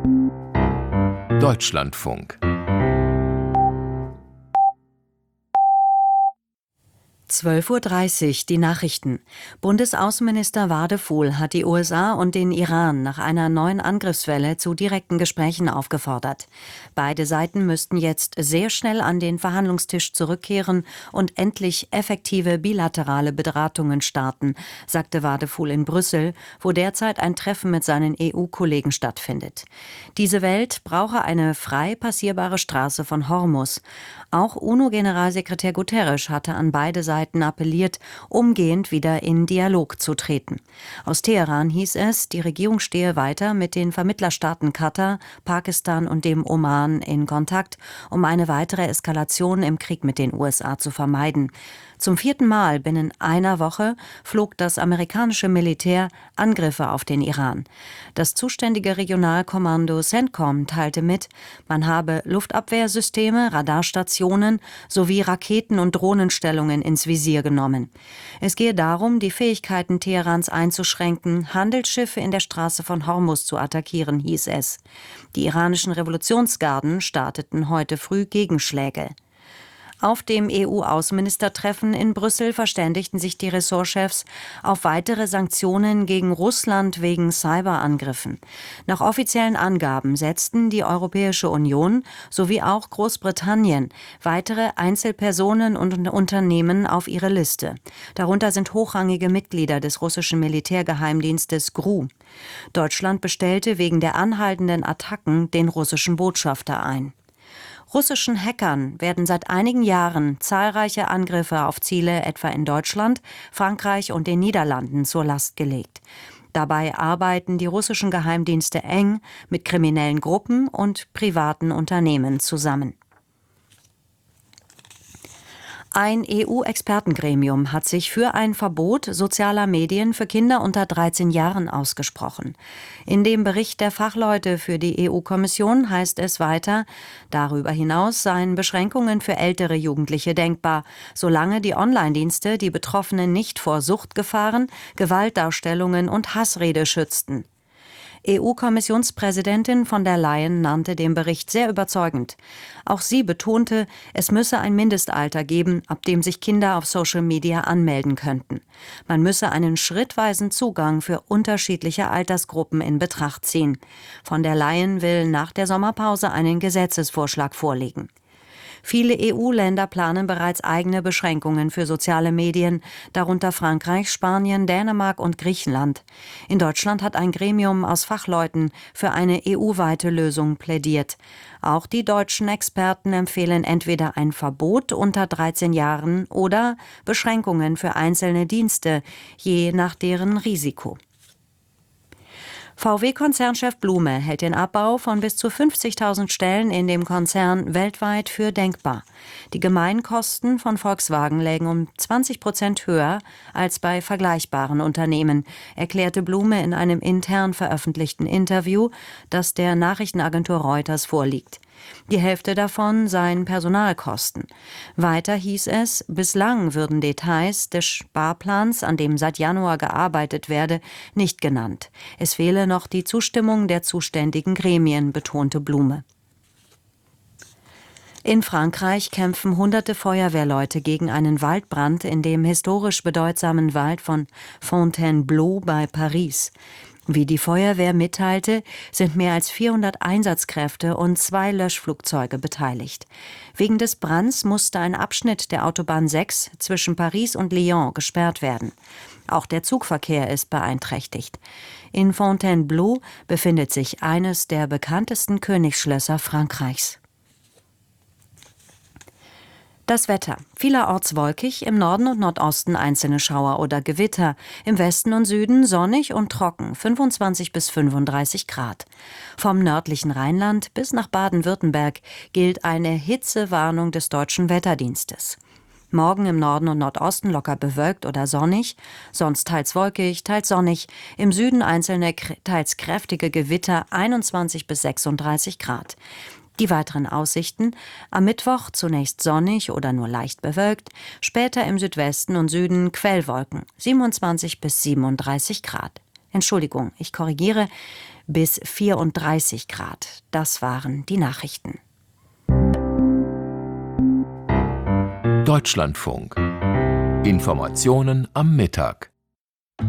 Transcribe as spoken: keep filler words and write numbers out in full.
Deutschlandfunk. zwölf Uhr dreißig, die Nachrichten. Bundesaußenminister Wadefuhl hat die U S A und den Iran nach einer neuen Angriffswelle zu direkten Gesprächen aufgefordert. Beide Seiten müssten jetzt sehr schnell an den Verhandlungstisch zurückkehren und endlich effektive bilaterale Beratungen starten, sagte Wadefuhl in Brüssel, wo derzeit ein Treffen mit seinen E U-Kollegen stattfindet. Diese Welt brauche eine frei passierbare Straße von Hormus. Auch UNO-Generalsekretär Guterres hatte an beide Seiten appelliert, umgehend wieder in Dialog zu treten. Aus Teheran hieß es, die Regierung stehe weiter mit den Vermittlerstaaten Katar, Pakistan und dem Oman in Kontakt, um eine weitere Eskalation im Krieg mit den U S A zu vermeiden. Zum vierten Mal binnen einer Woche flog das amerikanische Militär Angriffe auf den Iran. Das zuständige Regionalkommando CENTCOM teilte mit, man habe Luftabwehrsysteme, Radarstationen sowie Raketen- und Drohnenstellungen ins Visier genommen. Es gehe darum, die Fähigkeiten Teherans einzuschränken, Handelsschiffe in der Straße von Hormus zu attackieren, hieß es. Die iranischen Revolutionsgarden starteten heute früh Gegenschläge. Auf dem E U-Außenministertreffen in Brüssel verständigten sich die Ressortchefs auf weitere Sanktionen gegen Russland wegen Cyberangriffen. Nach offiziellen Angaben setzten die Europäische Union sowie auch Großbritannien weitere Einzelpersonen und Unternehmen auf ihre Liste. Darunter sind hochrangige Mitglieder des russischen Militärgeheimdienstes G R U. Deutschland bestellte wegen der anhaltenden Attacken den russischen Botschafter ein. Russischen Hackern werden seit einigen Jahren zahlreiche Angriffe auf Ziele etwa in Deutschland, Frankreich und den Niederlanden zur Last gelegt. Dabei arbeiten die russischen Geheimdienste eng mit kriminellen Gruppen und privaten Unternehmen zusammen. Ein E U-Expertengremium hat sich für ein Verbot sozialer Medien für Kinder unter dreizehn Jahren ausgesprochen. In dem Bericht der Fachleute für die E U-Kommission heißt es weiter, darüber hinaus seien Beschränkungen für ältere Jugendliche denkbar, solange die Online-Dienste die Betroffenen nicht vor Suchtgefahren, Gewaltdarstellungen und Hassrede schützten. E U-Kommissionspräsidentin von der Leyen nannte den Bericht sehr überzeugend. Auch sie betonte, es müsse ein Mindestalter geben, ab dem sich Kinder auf Social Media anmelden könnten. Man müsse einen schrittweisen Zugang für unterschiedliche Altersgruppen in Betracht ziehen. Von der Leyen will nach der Sommerpause einen Gesetzesvorschlag vorlegen. Viele E U-Länder planen bereits eigene Beschränkungen für soziale Medien, darunter Frankreich, Spanien, Dänemark und Griechenland. In Deutschland hat ein Gremium aus Fachleuten für eine E U-weite Lösung plädiert. Auch die deutschen Experten empfehlen entweder ein Verbot unter dreizehn Jahren oder Beschränkungen für einzelne Dienste, je nach deren Risiko. V W-Konzernchef Blume hält den Abbau von bis zu fünfzigtausend Stellen in dem Konzern weltweit für denkbar. Die Gemeinkosten von Volkswagen lägen um zwanzig Prozent höher als bei vergleichbaren Unternehmen, erklärte Blume in einem intern veröffentlichten Interview, das der Nachrichtenagentur Reuters vorliegt. Die Hälfte davon seien Personalkosten. Weiter hieß es, bislang würden Details des Sparplans, an dem seit Januar gearbeitet werde, nicht genannt. Es fehle noch die Zustimmung der zuständigen Gremien, betonte Blume. In Frankreich kämpfen hunderte Feuerwehrleute gegen einen Waldbrand in dem historisch bedeutsamen Wald von Fontainebleau bei Paris. Wie die Feuerwehr mitteilte, sind mehr als vierhundert Einsatzkräfte und zwei Löschflugzeuge beteiligt. Wegen des Brands musste ein Abschnitt der Autobahn sechs zwischen Paris und Lyon gesperrt werden. Auch der Zugverkehr ist beeinträchtigt. In Fontainebleau befindet sich eines der bekanntesten Königsschlösser Frankreichs. Das Wetter. Vielerorts wolkig, im Norden und Nordosten einzelne Schauer oder Gewitter, im Westen und Süden sonnig und trocken, fünfundzwanzig bis fünfunddreißig Grad. Vom nördlichen Rheinland bis nach Baden-Württemberg gilt eine Hitzewarnung des Deutschen Wetterdienstes. Morgen im Norden und Nordosten locker bewölkt oder sonnig, sonst teils wolkig, teils sonnig, im Süden einzelne teils kräftige Gewitter, einundzwanzig bis sechsunddreißig Grad. Die weiteren Aussichten: am Mittwoch zunächst sonnig oder nur leicht bewölkt, später im Südwesten und Süden Quellwolken, siebenundzwanzig bis siebenunddreißig Grad. Entschuldigung, ich korrigiere, bis vierunddreißig Grad. Das waren die Nachrichten. Deutschlandfunk. Informationen am Mittag.